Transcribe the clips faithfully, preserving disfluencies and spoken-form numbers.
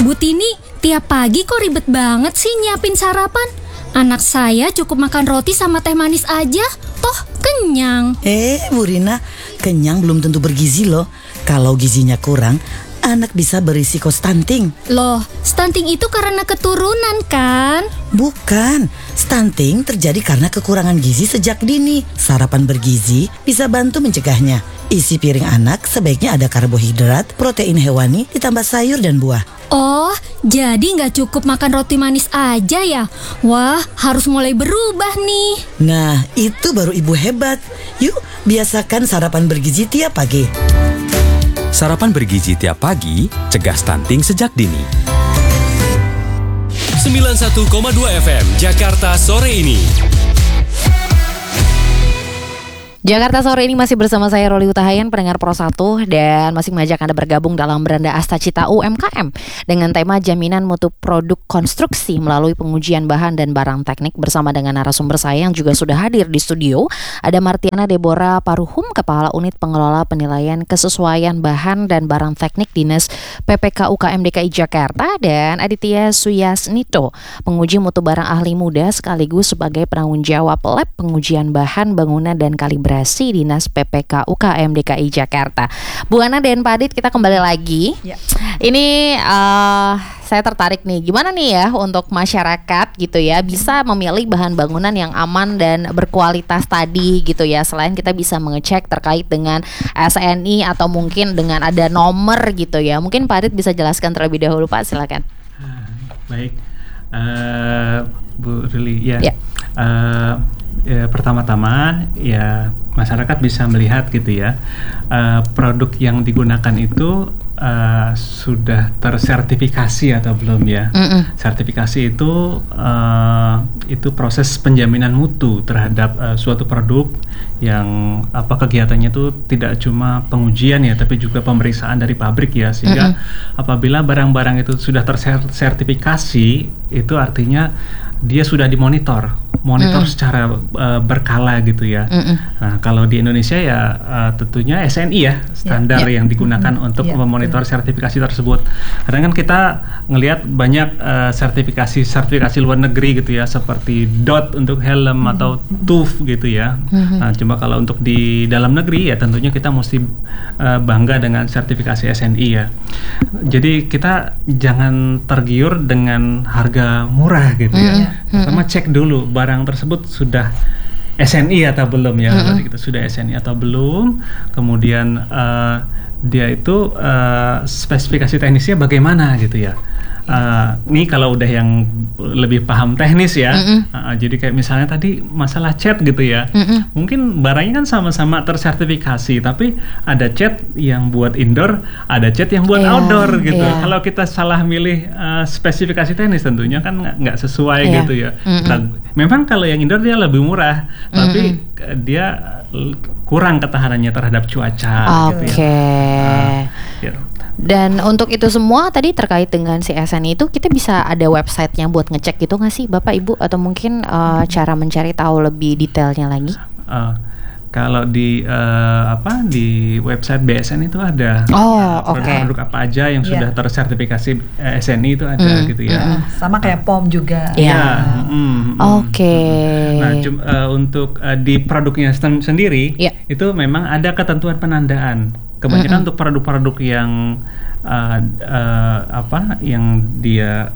Bu Tini, tiap pagi kok ribet banget sih nyiapin sarapan? Anak saya cukup makan roti sama teh manis aja, toh kenyang. Eh, Bu Rina, kenyang belum tentu bergizi loh. Kalau gizinya kurang, anak bisa berisiko stunting. Loh, stunting itu karena keturunan kan? Bukan, stunting terjadi karena kekurangan gizi sejak dini. Sarapan bergizi bisa bantu mencegahnya. Isi piring anak sebaiknya ada karbohidrat, protein hewani, ditambah sayur dan buah. Oh, jadi nggak cukup makan roti manis aja ya? Wah, harus mulai berubah nih. Nah, itu baru ibu hebat. Yuk, biasakan sarapan bergizi tiap pagi. Sarapan bergizi tiap pagi, cegah stunting sejak dini. sembilan puluh satu koma dua F M Jakarta sore ini. Jakarta sore ini masih bersama saya Roli Utahayan, pendengar Pro satu, dan masih mengajak Anda bergabung dalam Beranda Astacita U M K M dengan tema jaminan mutu produk konstruksi melalui pengujian bahan dan barang teknik bersama dengan narasumber saya yang juga sudah hadir di studio. Ada Martiana Deborah Paruhum, Kepala Unit Pengelola Penilaian Kesesuaian Bahan dan Barang Teknik Dinas P P K U K M D K I Jakarta, dan Aditya Suyasnito, penguji mutu barang ahli muda sekaligus sebagai penanggung jawab lab pengujian bahan bangunan dan kalibrasi Dinas P P K U K M D K I Jakarta. Bu Ana dan Pak Adit, kita kembali lagi. Ya. Ini uh, saya tertarik nih, gimana nih ya untuk masyarakat gitu ya bisa memilih bahan bangunan yang aman dan berkualitas tadi gitu ya. Selain kita bisa mengecek terkait dengan S N I atau mungkin dengan ada nomor gitu ya. Mungkin Pak Adit bisa jelaskan terlebih dahulu, Pak, silakan. Baik, uh, Bu Rili ya. ya. Uh, Ya, pertama-tama ya masyarakat bisa melihat gitu ya uh, produk yang digunakan itu uh, sudah tersertifikasi atau belum ya. Mm-mm. Sertifikasi itu uh, itu proses penjaminan mutu terhadap uh, suatu produk yang apa kegiatannya itu tidak cuma pengujian ya, tapi juga pemeriksaan dari pabrik ya, sehingga Mm-mm. apabila barang-barang itu sudah tersertifikasi itu artinya dia sudah dimonitor, monitor mm. secara uh, berkala gitu ya. Mm-mm. Nah, kalau di Indonesia ya uh, tentunya S N I ya, standar yeah, yeah. yang digunakan mm-hmm. untuk yeah, memonitor yeah. sertifikasi tersebut. Kadang kan kita ngelihat banyak uh, sertifikasi-sertifikasi luar negeri gitu ya, seperti D O T untuk helm mm-hmm. atau T U F gitu ya. Mm-hmm. Nah, cuma kalau untuk di dalam negeri ya tentunya kita mesti uh, bangga dengan sertifikasi S N I ya. Jadi kita jangan tergiur dengan harga murah gitu mm-hmm. ya. Pertama cek dulu barang tersebut sudah S N I atau belum ya, mm-hmm. kita sudah S N I atau belum. Kemudian uh, dia itu uh, spesifikasi teknisnya bagaimana gitu ya. Uh, ini kalau udah yang lebih paham teknis ya, mm-hmm. uh, jadi kayak misalnya tadi masalah cat gitu ya, mm-hmm. mungkin barangnya kan sama-sama tersertifikasi, tapi ada cat yang buat indoor, ada cat yang buat yeah, outdoor gitu. Yeah. Kalau kita salah milih uh, spesifikasi teknis tentunya kan nggak sesuai yeah. gitu ya. Mm-hmm. Nah, memang kalau yang indoor dia lebih murah, mm-hmm. tapi uh, dia kurang ketahanannya terhadap cuaca. Oke. Gitu ya. Uh, ya. Dan untuk itu semua tadi terkait dengan si S N I itu kita bisa ada websitenya buat ngecek gitu nggak sih Bapak Ibu, atau mungkin uh, cara mencari tahu lebih detailnya lagi? Uh, kalau di uh, apa di website B S N itu ada oh, uh, okay. produk apa aja yang yeah. sudah tersertifikasi uh, S N I itu ada mm, gitu ya. Mm, sama kayak P O M juga. Ya. Yeah. Mm, mm, Oke. Okay. Nah, cum, uh, untuk uh, di produknya sen- sendiri yeah. itu memang ada ketentuan penandaan. Kebanyakan mm-hmm. untuk produk-produk yang uh, uh, apa yang dia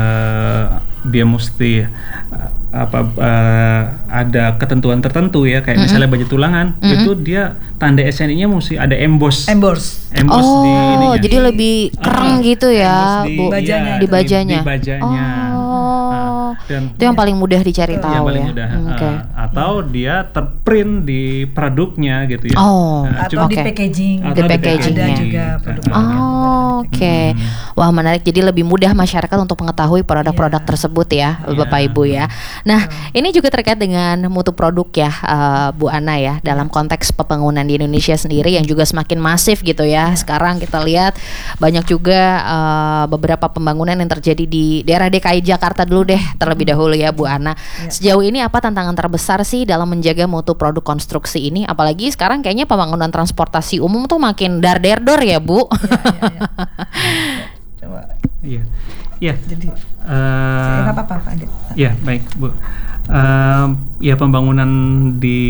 uh, dia mesti uh, apa uh, ada ketentuan tertentu ya, kayak mm-hmm. misalnya baju tulangan mm-hmm. itu dia tanda S N I-nya mesti ada emboss. Emboss. Emboss oh, di ininya. Jadi lebih keren uh, gitu ya, di, Bu. Bajanya. Di bajanya. Di, di bajanya. Oh. Nah, dan itu yang paling mudah dicari tahu yang paling ya. mudah. Hmm, okay. uh, atau yeah. dia terprint di produknya gitu ya. Oh. Nah, atau okay. di packaging. Di packaging. Ada juga produk. Oh, oke. Okay. Hmm. Wah, menarik. Jadi lebih mudah masyarakat untuk mengetahui produk-produk yeah. tersebut ya, yeah. Bapak Ibu ya. Nah, yeah. ini juga terkait dengan mutu produk ya, uh, Bu Ana ya, dalam konteks pembangunan di Indonesia sendiri yang juga semakin masif gitu ya. Yeah. Sekarang kita lihat banyak juga uh, beberapa pembangunan yang terjadi di daerah D K I Jakarta dulu deh terlebih dahulu ya, Bu Ana. Yeah. Sejauh ini apa tantangan terbesar sih dalam menjaga mutu produk konstruksi ini? Apalagi sekarang kayaknya pembangunan transportasi umum tuh makin dar-der-dor ya, Bu. Yeah, yeah, yeah. Coba. Iya. Ya. Jadi Uh, nggak apa-apa Pak Adit. Ya, baik Bu. Uh, ya pembangunan di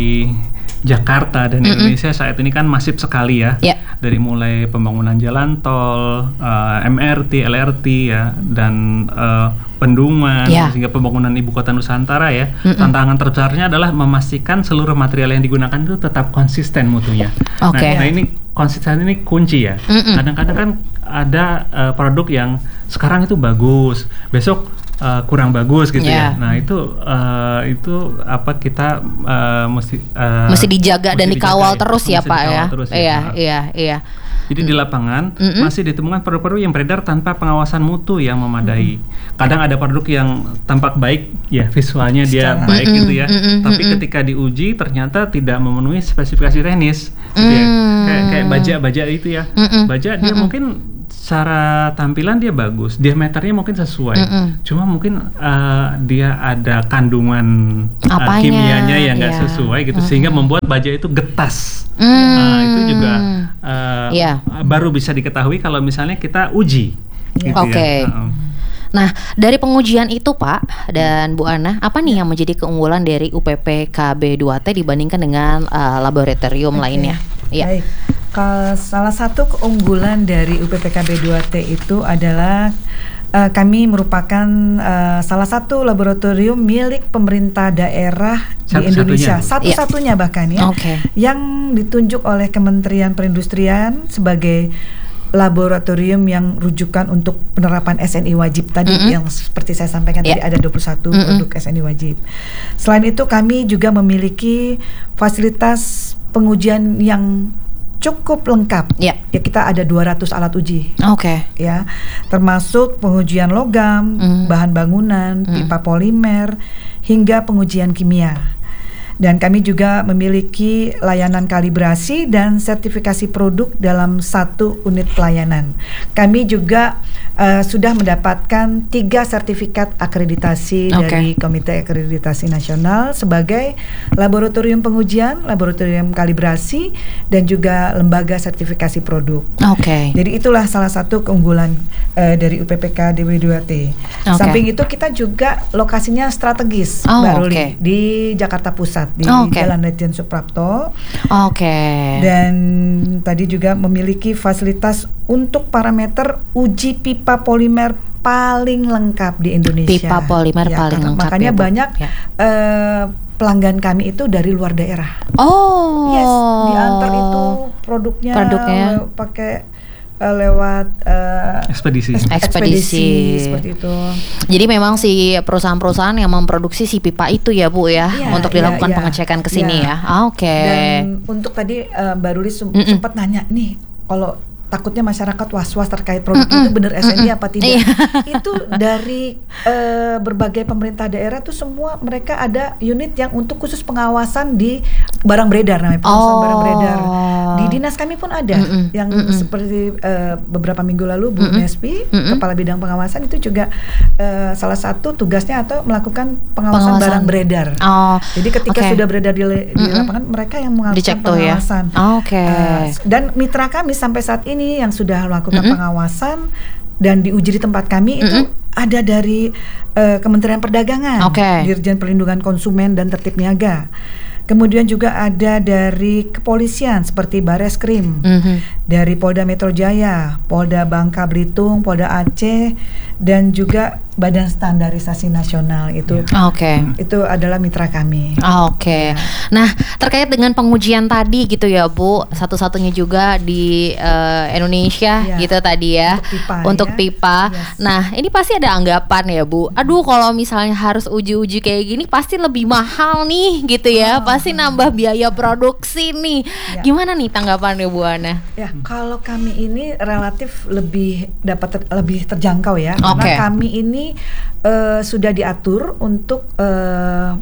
Jakarta dan Mm-mm. Indonesia saat ini kan masif sekali ya. Ya. Dari mulai pembangunan jalan tol, uh, M R T, L R T ya, dan uh, bendungan, Ya. sehingga pembangunan ibu kota Nusantara ya. Mm-mm. Tantangan terbesarnya adalah memastikan seluruh material yang digunakan itu tetap konsisten mutunya. Oke. Nah, nah ini konsisten ini kunci ya. Mm-mm. Kadang-kadang kan ada uh, produk yang sekarang itu bagus, besok uh, kurang bagus gitu Yeah. ya. Nah itu uh, itu apa kita uh, mesti uh, Mesti dijaga dan mesti dikawal dijaga terus ya mesti Pak ya. dikawal terus Iya, Nah, iya, iya. Jadi di lapangan Mm-mm. masih ditemukan produk-produk yang beredar tanpa pengawasan mutu yang memadai. Kadang ada produk yang tampak baik, ya visualnya dia Secara- baik Mm-mm, gitu ya, mm-mm, tapi mm-mm. ketika diuji ternyata tidak memenuhi spesifikasi teknis. Gitu ya. Mm. Kayak kayak baja-baja itu ya, Mm-mm, baja dia mm-mm. mungkin secara tampilan dia bagus, diameternya mungkin sesuai, Mm-mm. cuma mungkin uh, dia ada kandungan uh, Apanya, kimianya yang nggak iya. sesuai gitu, Mm-mm. sehingga membuat baja itu getas. Mm. Nah, itu juga uh, Iya. baru bisa diketahui kalau misalnya kita uji. Gitu Oke. ya. Uh-uh. Nah, dari pengujian itu Pak dan Bu Ana, apa nih yang menjadi keunggulan dari U P P K B dua T dibandingkan dengan uh, laboratorium Oke, lainnya? Iya. Baik. Kalau salah satu keunggulan dari U P P K B dua T itu adalah uh, kami merupakan uh, salah satu laboratorium milik pemerintah daerah di Satu-satunya, Indonesia, Bu. satu-satunya bahkan ya, Oke. yang ditunjuk oleh Kementerian Perindustrian sebagai laboratorium yang rujukan untuk penerapan S N I wajib tadi, Mm-mm. yang seperti saya sampaikan Yeah. tadi ada dua puluh satu Mm-mm. produk S N I wajib. Selain itu kami juga memiliki fasilitas pengujian yang cukup lengkap. Ya. Ya, kita ada dua ratus alat uji Oke. ya, termasuk pengujian logam, Mm. bahan bangunan, Mm. pipa polimer, hingga pengujian kimia. Dan kami juga memiliki layanan kalibrasi dan sertifikasi produk dalam satu unit pelayanan. Kami juga uh, sudah mendapatkan tiga sertifikat akreditasi Oke. dari Komite Akreditasi Nasional sebagai laboratorium pengujian, laboratorium kalibrasi, dan juga lembaga sertifikasi produk. Oke. Jadi itulah salah satu keunggulan uh, dari U P P K D B dua T. Oke. Samping itu kita juga lokasinya strategis, Oh, Mbak Ruli, oke. di Jakarta Pusat, di Oh, oke. Jalan Ledjen Suprapto. Oke. Dan tadi juga memiliki fasilitas untuk parameter uji pipa polimer paling lengkap di Indonesia. Pipa polimer Ya, paling karena- lengkap Makanya ya, Bu. banyak Ya. eh, pelanggan kami itu dari luar daerah. Oh. Yes, diantar itu produknya, Produknya. le- pakai eh, lewat eh, Ekspedisi. es- Ekspedisi. seperti itu. Jadi memang si perusahaan-perusahaan yang memproduksi si pipa itu ya Bu ya, Iya, untuk iya, dilakukan iya. pengecekan ke sini Iya. ya. Ah, Oke. Dan untuk tadi eh, Mbak Ruli sem- Mm-mm. sempat nanya nih, kalau takutnya masyarakat was-was terkait produk Mm-mm. itu benar S N I apa tidak? Iya. Itu dari eh, berbagai pemerintah daerah tuh semua mereka ada unit yang untuk khusus pengawasan di barang beredar, namanya pengawasan Oh. barang beredar. Di dinas kami pun ada Mm-mm. yang Mm-mm. seperti eh, beberapa minggu lalu Bu Mm-mm. Nespi, Mm-mm. kepala bidang pengawasan itu juga eh, salah satu tugasnya atau melakukan pengawasan, Pengawasan. barang beredar. Oh. Jadi ketika Oke. sudah beredar di, le- di Mm-mm. lapangan, mereka yang melakukan Dicek tuh ya. pengawasan. Oh, oke. Eh, dan mitra kami sampai saat ini yang sudah melakukan Mm-mm. pengawasan dan diuji di tempat kami itu Mm-mm. ada dari eh, Kementerian Perdagangan, Oke. Dirjen Perlindungan Konsumen dan Tertib Niaga. Kemudian juga ada dari kepolisian seperti Bareskrim, Mhm. dari Polda Metro Jaya, Polda Bangka Belitung, Polda Aceh, dan juga Badan Standarisasi Nasional itu. Oke. Itu adalah mitra kami. Oke. Nah, terkait dengan pengujian tadi gitu ya, Bu, satu-satunya juga di eh, Indonesia Iya. gitu tadi ya. Untuk pipa, Untuk ya. pipa. Yes. Nah, ini pasti ada anggapan ya, Bu. Aduh, kalau misalnya harus uji-uji kayak gini pasti lebih mahal nih gitu ya. Oh. Pasti nambah biaya produksi nih. Ya. Gimana nih tanggapannya Bu Ana? Ya, kalau kami ini relatif lebih dapat ter- lebih terjangkau ya, Oke. karena kami ini eh, sudah diatur untuk eh,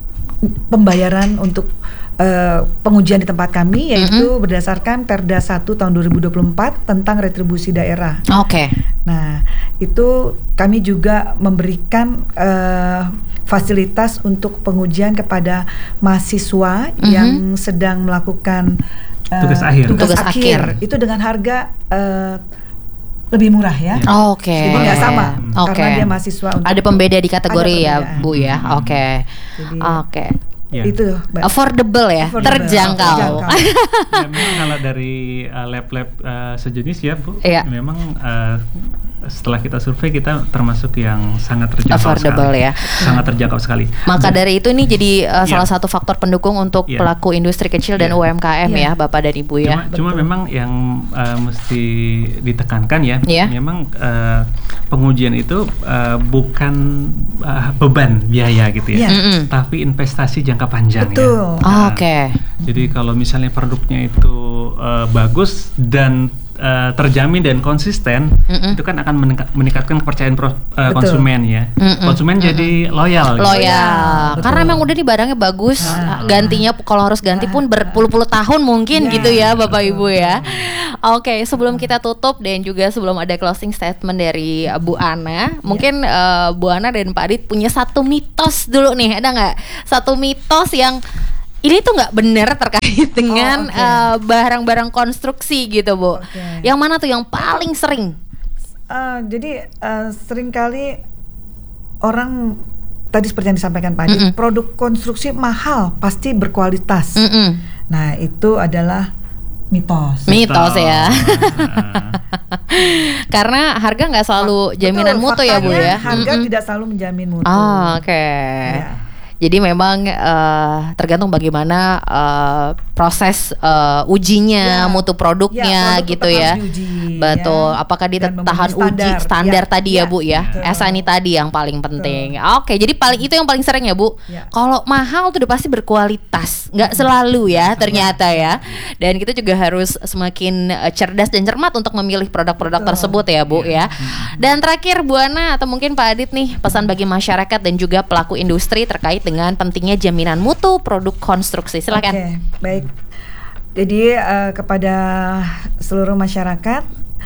pembayaran untuk eh, pengujian di tempat kami, yaitu berdasarkan Perda satu tahun dua ribu dua puluh empat tentang retribusi daerah. Oke. Nah, itu kami juga memberikan eh, fasilitas untuk pengujian kepada mahasiswa Mhm. yang sedang melakukan eh, Tugas akhir. tugas Tugas akhir. akhir. Itu dengan harga eh, lebih murah ya. Oh, Oke. Jadi nggak sama Oke. karena dia mahasiswa untuk Ada pembeda di kategori Ada ya, perbedaan. Bu ya. Oke. Jadi Oke. Ya. itu Mbak. Affordable ya, Affordable. terjangkau. Terjangkau. Ya, memang kalau dari uh, lab-lab uh, sejenis ya Bu, Iya. memang uh, setelah kita survei kita termasuk yang sangat terjangkau Affordable sekali. ya. Sangat terjangkau sekali. Maka dari itu ini jadi uh, Iya. salah satu faktor pendukung untuk Iya. pelaku industri kecil dan Iya. U M K M ya, Iya. Bapak dan Ibu ya. Cuma, cuma memang yang uh, mesti ditekankan ya, Iya. memang uh, pengujian itu uh, bukan uh, beban biaya gitu ya, Iya. Mm-mm. tapi investasi jangka panjang Betul. ya. Oh, Nah, Oke. Jadi kalau misalnya produknya itu uh, bagus dan uh, terjamin dan konsisten, Mm-mm. itu kan akan meningkat- meningkatkan kepercayaan pro- uh, Betul. konsumen ya. Mm-mm. Konsumen jadi loyal. gitu. Loyal, betul. karena emang udah di barangnya bagus, Ah. gantinya kalau harus ganti pun berpuluh-puluh tahun mungkin Ya, gitu ya Bapak betul. Ibu ya. Oke, sebelum kita tutup dan juga sebelum ada closing statement dari uh, Bu Ana, mungkin uh, Bu Ana dan Pak Adit punya satu mitos dulu nih, ada nggak? Satu mitos yang ini tuh nggak benar terkait dengan oke. uh, barang-barang konstruksi gitu Bu. Oke. Yang mana tuh yang paling sering? Uh, jadi uh, seringkali orang tadi seperti yang disampaikan Pak Adit, Mm-mm. produk konstruksi mahal pasti berkualitas. Mm-mm. Nah itu adalah mitos. Mitos ya. Nah, Karena harga nggak selalu jaminan Betul, mutu ya Bu faktanya ya. Harga Mm-mm. tidak selalu menjamin mutu. Oh, oke. Ya. Jadi memang eh, tergantung bagaimana eh, proses eh, ujinya, Ya. mutu produknya Ya, produk gitu tetap ya. harus diuji, Betul. ya. Apakah dia Dan tahan memenuhi uji standar Ya, tadi ya, ya, Bu ya? betul. S A N I tadi yang paling penting. Oke, jadi paling itu yang paling sering ya, Bu. Ya. Kalau mahal tuh udah pasti berkualitas. Nggak selalu ya ternyata ya. Dan kita juga harus semakin eh, cerdas dan cermat untuk memilih produk-produk Betul. tersebut ya, Bu ya. Dan terakhir Bu Ana atau mungkin Pak Adit nih, pesan bagi masyarakat dan juga pelaku industri terkait dengan pentingnya jaminan mutu produk konstruksi. Silakan. Oke, baik. Jadi eh, kepada seluruh masyarakat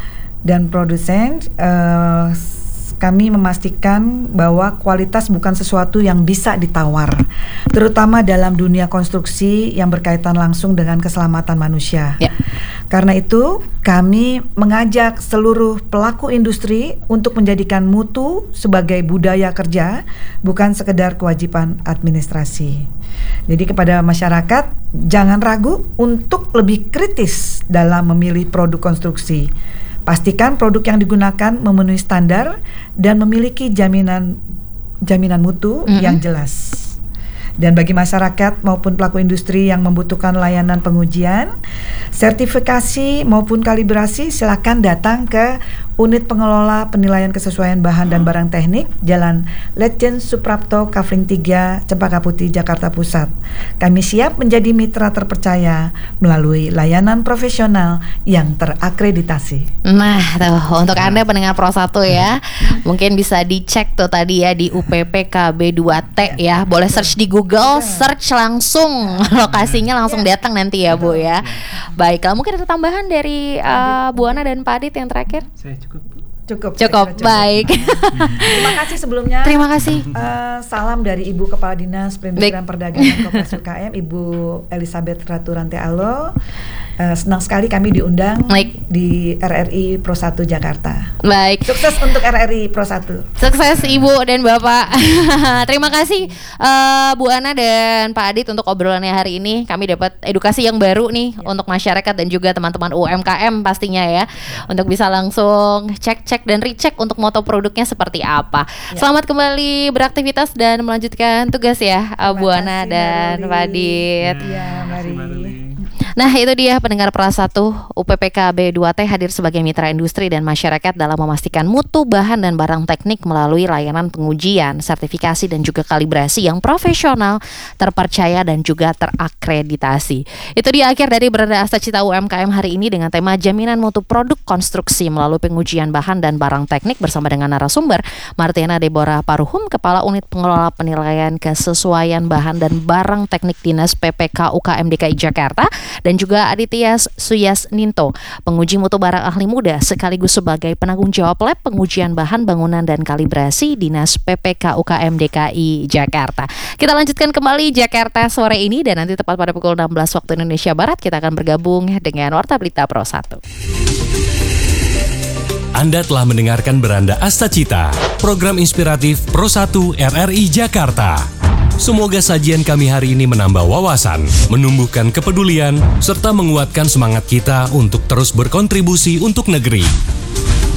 dan produsen, eh, s- kami memastikan bahwa kualitas bukan sesuatu yang bisa ditawar, terutama dalam dunia konstruksi yang berkaitan langsung dengan keselamatan manusia. Ya. Karena itu, kami mengajak seluruh pelaku industri untuk menjadikan mutu sebagai budaya kerja, bukan sekedar kewajiban administrasi. Jadi kepada masyarakat, jangan ragu untuk lebih kritis dalam memilih produk konstruksi. Pastikan produk yang digunakan memenuhi standar dan memiliki jaminan jaminan mutu Mm-mm. yang jelas. Dan bagi masyarakat maupun pelaku industri yang membutuhkan layanan pengujian, sertifikasi maupun kalibrasi, silakan datang ke Unit Pengelola Penilaian Kesesuaian Bahan dan Barang Teknik, Jalan Letjen Suprapto, Kavling tiga, Cempaka Putih, Jakarta Pusat. Kami siap menjadi mitra terpercaya melalui layanan profesional yang terakreditasi. Nah, tuh untuk Anda pendengar Pro satu ya, mungkin bisa dicek tuh tadi ya di U P P K B dua T ya. Boleh search di Google, search langsung lokasinya langsung datang nanti ya, Bu ya. Baik, kalau mungkin ada tambahan dari uh, Bu Ana dan Pak Adit yang terakhir? saya cukup. Cukup. Cukup, saya kira baik. Terima kasih sebelumnya. Terima kasih. Eh, salam dari Ibu Kepala Dinas Perindustrian Perdagangan Koperasi U K M, Ibu Elizabeth Ratu Rantealo. Eh, senang sekali kami diundang Baik. di R R I Pro satu Jakarta. Baik. Sukses untuk R R I Pro satu. Sukses Ibu dan Bapak. Terima kasih eh, Bu Ana dan Pak Adit untuk obrolannya hari ini. Kami dapat edukasi yang baru nih untuk masyarakat dan juga teman-teman U M K M pastinya ya. Untuk bisa langsung cek-cek dan recheck untuk moto produknya seperti apa. Selamat kembali beraktivitas dan melanjutkan tugas ya eh, Bu Ana kasih, dan Mbak Pak Ruli. Adit. Iya, mari. Nah itu dia pendengar Pro satu, U P P K B dua T hadir sebagai mitra industri dan masyarakat dalam memastikan mutu bahan dan barang teknik melalui layanan pengujian, sertifikasi dan juga kalibrasi yang profesional, terpercaya dan juga terakreditasi. Itu dia akhir dari Beranda Astacita U M K M hari ini dengan tema jaminan mutu produk konstruksi melalui pengujian bahan dan barang teknik bersama dengan narasumber Martiana Deborah Paruhum, Kepala Unit Pengelola Penilaian Kesesuaian Bahan dan Barang Teknik Dinas P P K U K M D K I Jakarta, dan juga Aditya Suyas Ninto, penguji mutu barang ahli muda sekaligus sebagai penanggung jawab lab pengujian bahan bangunan dan kalibrasi Dinas P P K U K M D K I Jakarta. Kita lanjutkan kembali Jakarta sore ini dan nanti tepat pada pukul enam belas waktu Indonesia Barat kita akan bergabung dengan Warta Berita Pro satu. Anda telah mendengarkan Beranda Astacita, program inspiratif Pro satu R R I Jakarta. Semoga sajian kami hari ini menambah wawasan, menumbuhkan kepedulian, serta menguatkan semangat kita untuk terus berkontribusi untuk negeri.